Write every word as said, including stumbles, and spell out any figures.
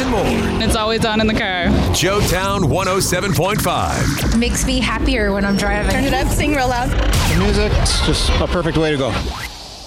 and more. It's always on in the car. Joetown one oh seven point five. Makes me happier when I'm driving. Turn it up, sing real loud. The music's just a perfect way to go.